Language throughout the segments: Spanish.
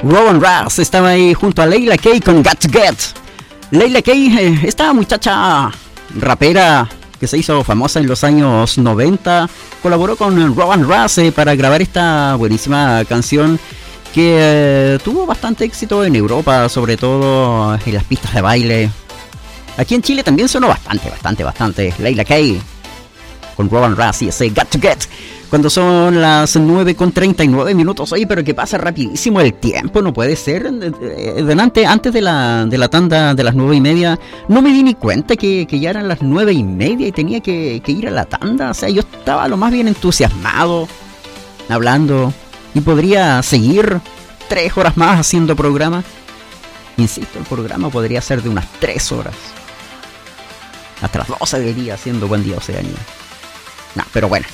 Rowan Ras estaba ahí junto a Layla K con Got to Get. Layla K, esta muchacha rapera que se hizo famosa en los años 90, colaboró con Rowan Ras para grabar esta buenísima canción que tuvo bastante éxito en Europa, sobre todo en las pistas de baile. Aquí en Chile también sonó bastante. Layla K con Rowan Ras y ese Got to Get. Cuando son las 9:39 minutos. Oye, pero que pasa rapidísimo el tiempo, no puede ser. Antes de la tanda de las 9:30, no me di ni cuenta que ya eran las 9:30 y tenía que ir a la tanda. O sea, yo estaba lo más bien entusiasmado, hablando, y podría seguir 3 horas más haciendo programa. Insisto, el programa podría ser de unas 3 horas. Hasta las 12 del día haciendo Buen Día Oceanía. No, pero bueno.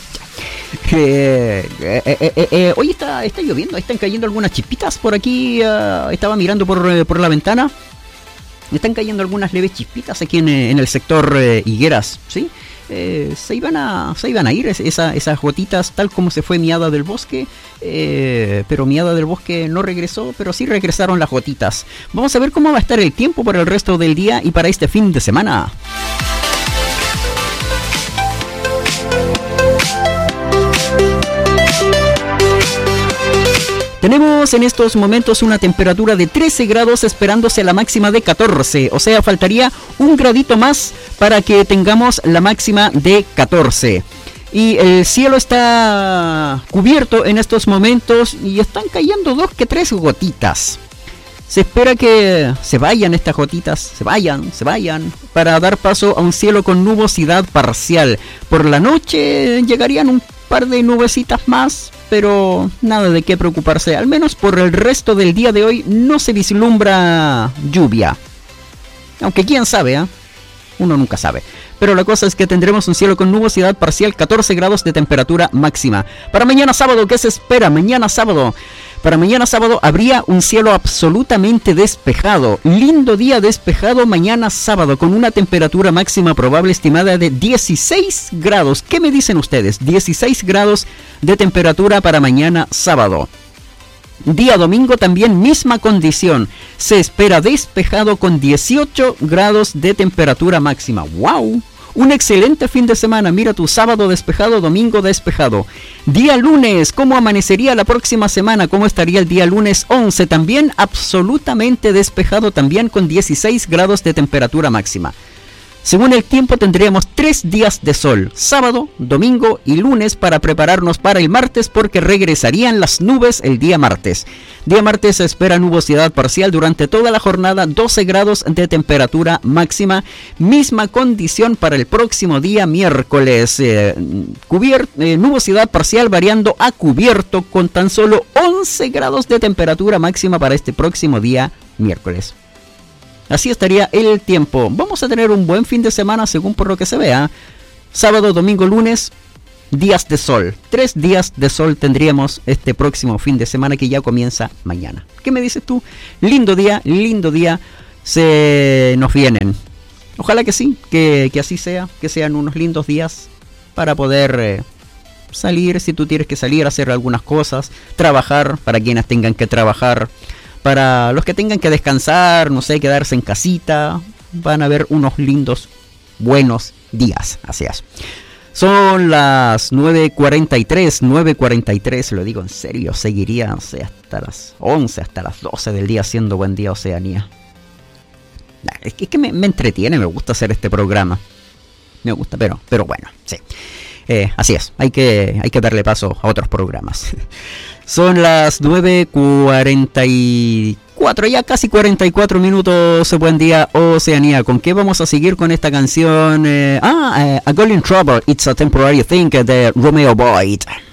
Hoy está lloviendo, están cayendo algunas chispitas por aquí. Estaba mirando por la ventana. Están cayendo algunas leves chispitas aquí en el sector Higueras, ¿sí? Se iban a ir esas gotitas, tal como se fue Miada del Bosque, pero Miada del Bosque no regresó, pero sí regresaron las gotitas. Vamos a ver cómo va a estar el tiempo para el resto del día y para este fin de semana. Tenemos en estos momentos una temperatura de 13 grados esperándose la máxima de 14, o sea, faltaría un gradito más para que tengamos la máxima de 14. Y el cielo está cubierto en estos momentos y están cayendo 2 que 3 gotitas. Se espera que se vayan estas gotitas, se vayan, para dar paso a un cielo con nubosidad parcial. Por la noche llegarían un par de nubecitas más, pero nada de qué preocuparse. Al menos por el resto del día de hoy no se vislumbra lluvia. Aunque quién sabe, uno nunca sabe. Pero la cosa es que tendremos un cielo con nubosidad parcial, 14 grados de temperatura máxima. Para mañana sábado, ¿qué se espera? Para mañana sábado habría un cielo absolutamente despejado. Lindo día despejado mañana sábado, con una temperatura máxima probable estimada de 16 grados. ¿Qué me dicen ustedes? 16 grados de temperatura para mañana sábado. Día domingo también misma condición. Se espera despejado con 18 grados de temperatura máxima. ¡Wow! Un excelente fin de semana. Mira tu sábado despejado, domingo despejado. Día lunes, ¿cómo amanecería la próxima semana? ¿Cómo estaría el día lunes 11? También absolutamente despejado, también con 16 grados de temperatura máxima. Según el tiempo tendríamos 3 días de sol, sábado, domingo y lunes, para prepararnos para el martes, porque regresarían las nubes el día martes. Día martes se espera nubosidad parcial durante toda la jornada, 12 grados de temperatura máxima. Misma condición para el próximo día miércoles. Nubosidad parcial variando a cubierto con tan solo 11 grados de temperatura máxima para este próximo día miércoles. Así estaría el tiempo. Vamos a tener un buen fin de semana según por lo que se vea. Sábado, domingo, lunes, días de sol. 3 días de sol tendríamos este próximo fin de semana que ya comienza mañana. ¿Qué me dices tú? Lindo día se nos vienen. Ojalá que sí, que así sea, que sean unos lindos días para poder salir, si tú tienes que salir a hacer algunas cosas, trabajar para quienes tengan que trabajar. Para los que tengan que descansar, no sé, quedarse en casita, van a haber unos lindos, buenos días. Así es. Son las 9:43, lo digo en serio, seguiría, no sé, hasta las 11, hasta las 12 del día haciendo Buen Día Oceanía. Es que me entretiene, me gusta hacer este programa. Me gusta, pero bueno, sí. Así es, hay que darle paso a otros programas. Son las 9:44, ya casi 44 minutos. Buen Día Oceanía. ¿Con qué vamos a seguir con esta canción? A Girl in Trouble, It's a Temporary Thing, de Romeo Boyd.